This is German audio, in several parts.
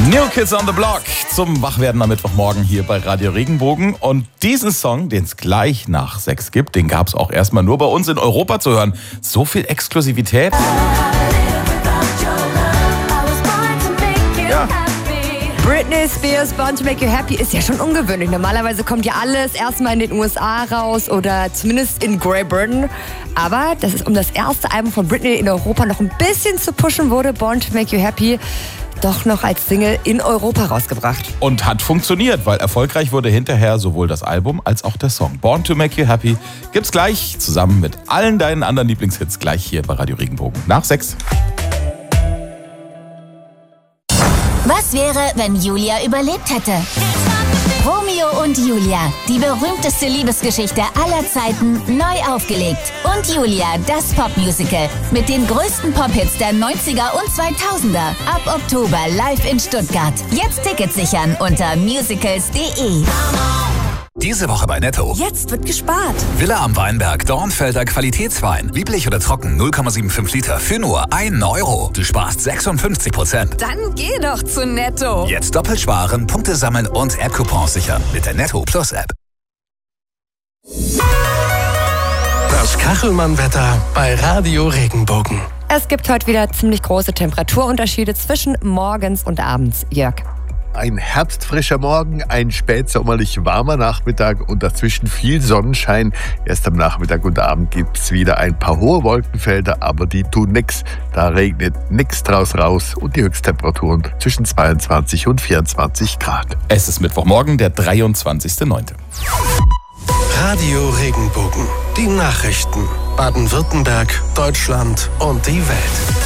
New Kids on the Block zum Wachwerden am Mittwochmorgen hier bei Radio Regenbogen. Und diesen Song, den es gleich nach 6 gibt, den gab es auch erstmal nur bei uns in Europa zu hören. So viel Exklusivität. Ja. Britney Spears, Born to Make You Happy ist ja schon ungewöhnlich. Normalerweise kommt ja alles erstmal in den USA raus oder zumindest in Great Britain. Aber das ist, um das erste Album von Britney in Europa noch ein bisschen zu pushen, wurde Born to Make You Happy doch noch als Single in Europa rausgebracht. Und hat funktioniert, weil erfolgreich wurde hinterher sowohl das Album als auch der Song. Born to Make You Happy gibt's gleich zusammen mit allen deinen anderen Lieblingshits gleich hier bei Radio Regenbogen nach 6. Was wäre, wenn Julia überlebt hätte? Romeo und Julia, die berühmteste Liebesgeschichte aller Zeiten, neu aufgelegt. Und Julia, das Popmusical mit den größten Pophits der 90er und 2000er. Ab Oktober live in Stuttgart. Jetzt Tickets sichern unter musicals.de. Diese Woche bei Netto. Jetzt wird gespart. Villa am Weinberg, Dornfelder Qualitätswein. Lieblich oder trocken, 0,75 Liter für nur 1 Euro. Du sparst 56%. Dann geh doch zu Netto. Jetzt doppelt sparen, Punkte sammeln und App-Coupons sichern mit der Netto Plus App. Das Kachelmann-Wetter bei Radio Regenbogen. Es gibt heute wieder ziemlich große Temperaturunterschiede zwischen morgens und abends. Jörg. Ein herbstfrischer Morgen, ein spätsommerlich warmer Nachmittag und dazwischen viel Sonnenschein. Erst am Nachmittag und Abend gibt es wieder ein paar hohe Wolkenfelder, aber die tun nix. Da regnet nix draus raus und die Höchsttemperaturen zwischen 22 und 24 Grad. Es ist Mittwochmorgen, der 23.09. Radio Regenbogen. Die Nachrichten. Baden-Württemberg, Deutschland und die Welt.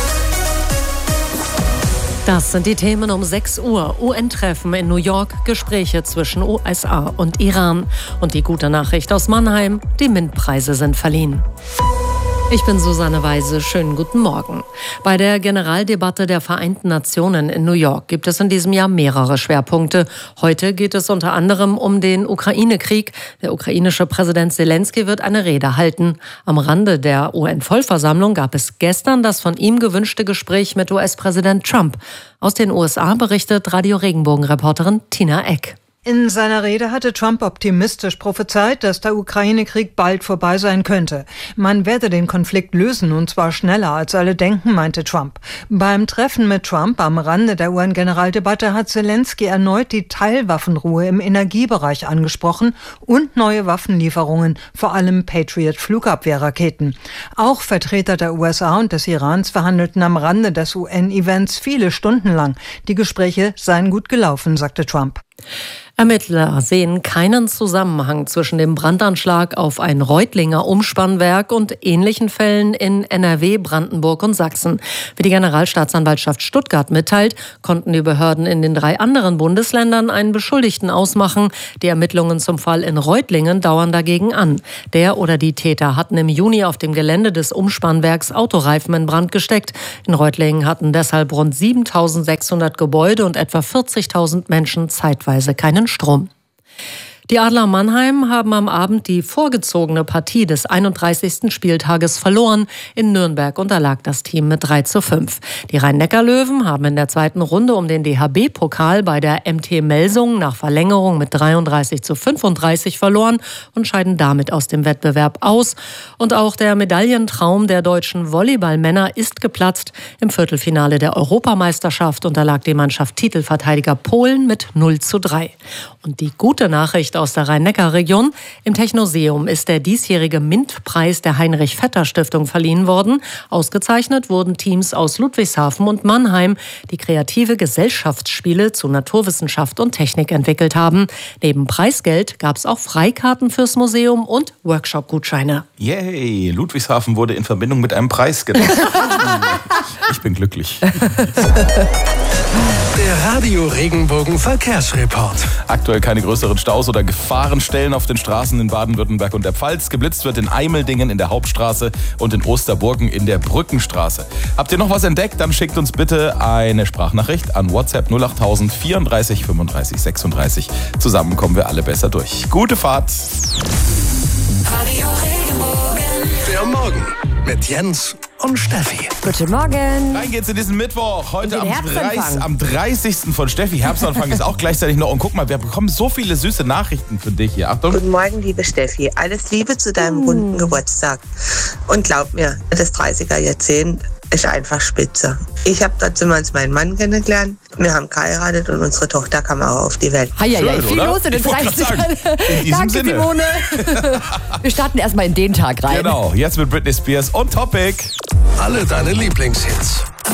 Das sind die Themen um 6 Uhr. UN-Treffen in New York, Gespräche zwischen USA und Iran. Und die gute Nachricht aus Mannheim, die MINT-Preise sind verliehen. Ich bin Susanne Weise, schönen guten Morgen. Bei der Generaldebatte der Vereinten Nationen in New York gibt es in diesem Jahr mehrere Schwerpunkte. Heute geht es unter anderem um den Ukraine-Krieg. Der ukrainische Präsident Zelensky wird eine Rede halten. Am Rande der UN-Vollversammlung gab es gestern das von ihm gewünschte Gespräch mit US-Präsident Trump. Aus den USA berichtet Radio Regenbogen-Reporterin Tina Eck. In seiner Rede hatte Trump optimistisch prophezeit, dass der Ukraine-Krieg bald vorbei sein könnte. Man werde den Konflikt lösen, und zwar schneller als alle denken, meinte Trump. Beim Treffen mit Trump am Rande der UN-Generaldebatte hat Zelensky erneut die Teilwaffenruhe im Energiebereich angesprochen und neue Waffenlieferungen, vor allem Patriot-Flugabwehrraketen. Auch Vertreter der USA und des Irans verhandelten am Rande des UN-Events viele Stunden lang. Die Gespräche seien gut gelaufen, sagte Trump. Ermittler sehen keinen Zusammenhang zwischen dem Brandanschlag auf ein Reutlinger Umspannwerk und ähnlichen Fällen in NRW, Brandenburg und Sachsen. Wie die Generalstaatsanwaltschaft Stuttgart mitteilt, konnten die Behörden in den 3 anderen Bundesländern einen Beschuldigten ausmachen. Die Ermittlungen zum Fall in Reutlingen dauern dagegen an. Der oder die Täter hatten im Juni auf dem Gelände des Umspannwerks Autoreifen in Brand gesteckt. In Reutlingen hatten deshalb rund 7.600 Gebäude und etwa 40.000 Menschen zeitweise keinen Strom. Die Adler Mannheim haben am Abend die vorgezogene Partie des 31. Spieltages verloren. In Nürnberg unterlag das Team mit 3:5. Die Rhein-Neckar-Löwen haben in der zweiten Runde um den DHB-Pokal bei der MT Melsungen nach Verlängerung mit 33:35 verloren und scheiden damit aus dem Wettbewerb aus. Und auch der Medaillentraum der deutschen Volleyballmänner ist geplatzt. Im Viertelfinale der Europameisterschaft unterlag die Mannschaft Titelverteidiger Polen mit 0:3. Und die gute Nachricht aus der Rhein-Neckar-Region: Im Technoseum ist der diesjährige MINT-Preis der Heinrich-Vetter-Stiftung verliehen worden. Ausgezeichnet wurden Teams aus Ludwigshafen und Mannheim, die kreative Gesellschaftsspiele zu Naturwissenschaft und Technik entwickelt haben. Neben Preisgeld gab es auch Freikarten fürs Museum und Workshop-Gutscheine. Yay, Ludwigshafen wurde in Verbindung mit einem Preis genannt. Ich bin glücklich. Der Radio Regenbogen Verkehrsreport. Aktuell keine größeren Staus oder Gefahrenstellen auf den Straßen in Baden-Württemberg und der Pfalz. Geblitzt wird in Eimeldingen in der Hauptstraße und in Osterburgen in der Brückenstraße. Habt ihr noch was entdeckt? Dann schickt uns bitte eine Sprachnachricht an WhatsApp 08000 34 35 36. Zusammen kommen wir alle besser durch. Gute Fahrt! Der Morgen mit Jens und Steffi. Guten Morgen. Rein geht's in diesen Mittwoch. Heute In den am 30. von Steffi. Herbstanfang ist auch gleichzeitig noch. Und guck mal, wir bekommen so viele süße Nachrichten für dich hier. Achtung. Guten Morgen, liebe Steffi. Alles Liebe zu deinem runden Geburtstag. Und glaub mir, das 30er-Jahrzehnt ist einfach spitze. Ich habe dazu meinen Mann kennengelernt. Wir haben geheiratet und unsere Tochter kam auch auf die Welt. Viel oder? los in den Ich wollte gerade 30ern. sagen, in diesem Danke, Sinne. Simone. Wir starten erstmal in den Tag rein. Genau, jetzt mit Britney Spears und Topic. Alle deine Lieblingshits.